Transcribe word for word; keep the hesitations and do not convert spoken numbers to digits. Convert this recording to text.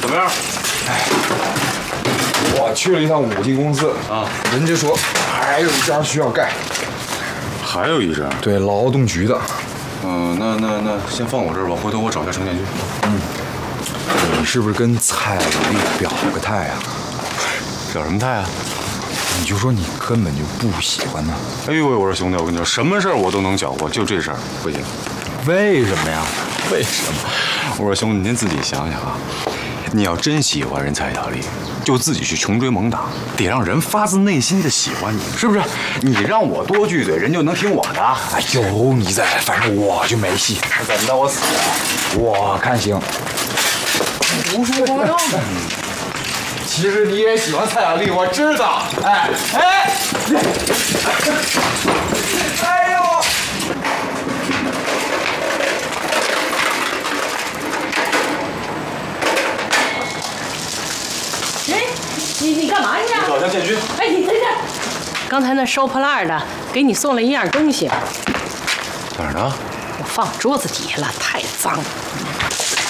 么样？ 哎，我去了一趟五金公司啊，人家说还有一家需要盖， 还有一家？ 对，劳动局的。 嗯，那那那先放我这儿吧，回头我找一下城建局。 嗯，你是不是跟蔡雅丽表个态啊？ 表什么态啊？ 你就说你根本就不喜欢他。 哎呦喂，我说兄弟，我跟你说，什么事儿我都能搅和，就这事儿不行。 为什么呀？ 为什么？我说兄弟，您自己想想啊，你要真喜欢人蔡小丽，就自己去穷追猛打，得让人发自内心的喜欢你，是不是？你让我多句嘴，人就能听我的？ 哎，有你在，反正我就没戏。 怎么的？我死了？ 我看行。 胡说八道！ 其实你也喜欢蔡雅丽，我知道。哎哎，哎呦！ 哎，你你干嘛去啊？ 找一下建军。 哎，你等等，刚才那收破烂的给你送了一样东西， 哪儿呢？ 我放桌子底下了，太脏了。